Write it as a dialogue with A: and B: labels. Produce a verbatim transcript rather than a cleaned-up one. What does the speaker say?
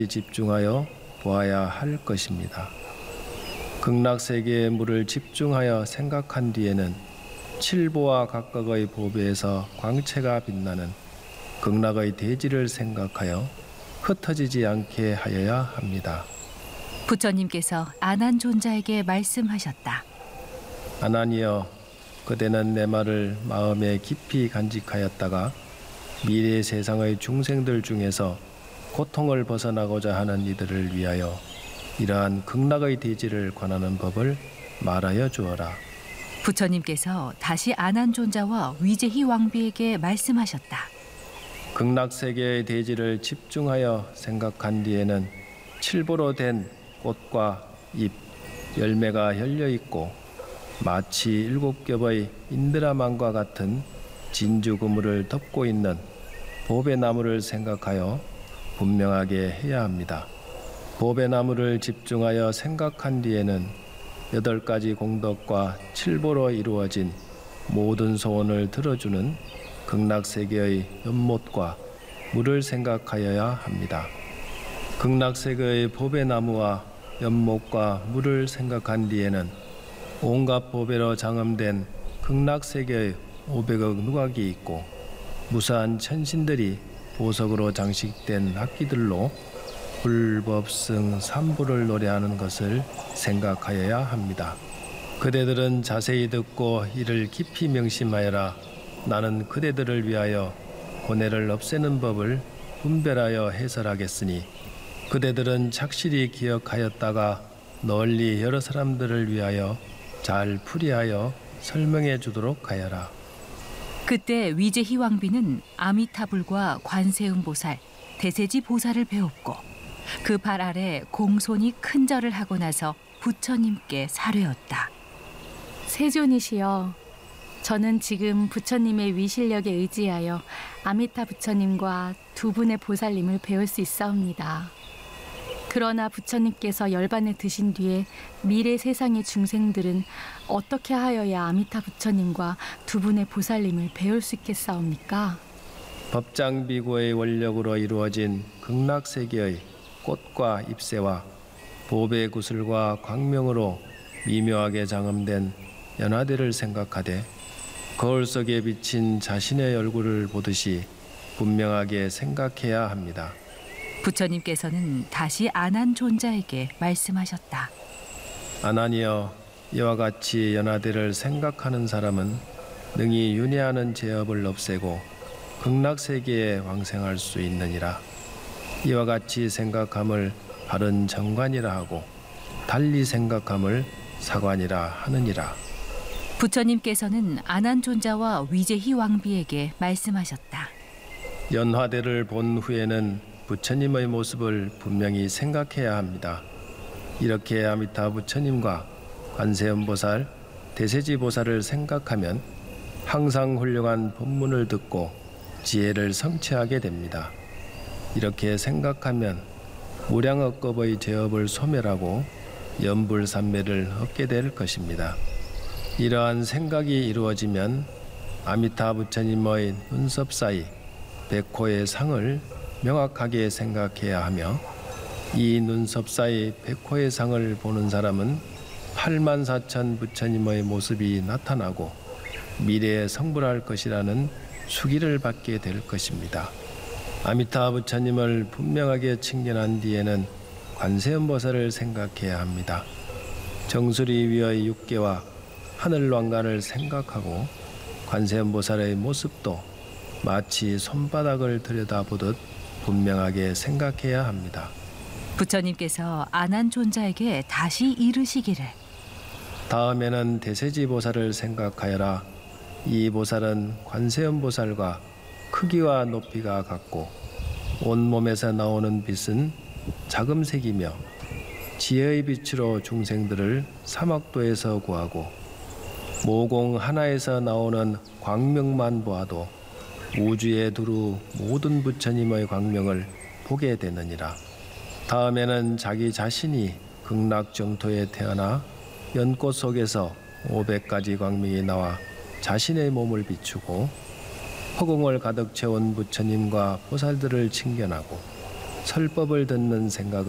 A: 집중하여 보아야 할 것입니다. 극락세계의 물을 집중하여 생각한 뒤에는 칠보와 각각의 보배에서 광채가 빛나는 극락의 대지를 생각하여 흩어지지 않게 하여야 합니다.
B: 부처님께서 아난존자에게 말씀하셨다.
A: 아난이여, 그대는 내 말을 마음에 깊이 간직하였다가 미래 세상의 중생들 중에서 고통을 벗어나고자 하는 이들을 위하여 이러한 극락의 대지를 관하는 법을 말하여 주어라.
B: 부처님께서 다시 아난존자와 위제희 왕비에게 말씀하셨다.
A: 극락세계의 대지를 집중하여 생각한 뒤에는 칠보로 된 꽃과 잎, 열매가 열려있고 마치 일곱 겹의 인드라만과 같은 진주 그물을 덮고 있는 보배나무를 생각하여 분명하게 해야 합니다. 보배나무를 집중하여 생각한 뒤에는 여덟 가지 공덕과 칠보로 이루어진 모든 소원을 들어주는 극락세계의 연못과 물을 생각하여야 합니다. 극락세계의 보배나무와 연못과 물을 생각한 뒤에는 온갖 보배로 장엄된 극락세계의 오백억 누각이 있고 무수한 천신들이 보석으로 장식된 악기들로 불법승 삼부를 노래하는 것을 생각하여야 합니다. 그대들은 자세히 듣고 이를 깊이 명심하여라. 나는 그대들을 위하여 고뇌를 없애는 법을 분별하여 해설하겠으니 그대들은 착실히 기억하였다가 널리 여러 사람들을 위하여 잘 풀이하여 설명해 주도록 하여라.
B: 그때 위제희 왕비는 아미타불과 관세음보살, 대세지 보살을 배웠고 그 발 아래 공손히 큰 절을 하고 나서 부처님께 사뢰었다.
C: 세존이시여, 저는 지금 부처님의 위실력에 의지하여 아미타 부처님과 두 분의 보살님을 배울 수 있사옵니다. 그러나 부처님께서 열반에 드신 뒤에 미래 세상의 중생들은 어떻게 하여야 아미타 부처님과 두 분의 보살님을 배울 수 있겠사옵니까?
A: 법장비구의 원력으로 이루어진 극락세계의 꽃과 잎새와 보배 구슬과 광명으로 미묘하게 장엄된 연화대를 생각하되 거울 속에 비친 자신의 얼굴을 보듯이 분명하게 생각해야 합니다.
B: 부처님께서는 다시 아난존자에게 말씀하셨다.
A: 아난이여, 이와 같이 연화대를 생각하는 사람은 능히 윤회하는 제업을 없애고 극락세계에 왕생할 수 있느니라. 이와 같이 생각함을 바른 정관이라 하고 달리 생각함을 사관이라 하느니라.
B: 부처님께서는 아난존자와 위제희 왕비에게 말씀하셨다.
A: 연화대를 본 후에는 부처님의 모습을 분명히 생각해야 합니다. 이렇게 아미타 부처님과 관세음보살, 대세지보살을 생각하면 항상 훌륭한 법문을 듣고 지혜를 성취하게 됩니다. 이렇게 생각하면 무량억겁의 죄업을 소멸하고 연불삼매를 얻게 될 것입니다. 이러한 생각이 이루어지면 아미타 부처님의 눈썹 사이 백호의 상을 명확하게 생각해야 하며 이 눈썹 사이 백호의 상을 보는 사람은 팔만 사천 부처님의 모습이 나타나고 미래에 성불할 것이라는 수기를 받게 될 것입니다. 아미타 부처님을 분명하게 칭견한 뒤에는 관세음보살을 생각해야 합니다. 정수리 위의 육계와 하늘 왕관을 생각하고 관세음보살의 모습도 마치 손바닥을 들여다보듯 분명하게 생각해야 합니다.
B: 부처님께서 아난존자에게 다시 이르시기를.
A: 다음에는 대세지보살을 생각하여라. 이 보살은 관세음보살과 크기와 높이가 같고 온몸에서 나오는 빛은 자금색이며 지혜의 빛으로 중생들을 사막도에서 구하고 모공 하나에서 나오는 광명만 보아도 우주의 두루 모든 부처님의 광명을 보게 되느니라. 다음에는 자기 자신이 극락정토에 태어나 연꽃 속에서 오백 가지 광명이 나와 자신의 몸을 비추고 허공을 가득 채운 부처님과 보살들을 칭견하고 설법을 듣는 생각은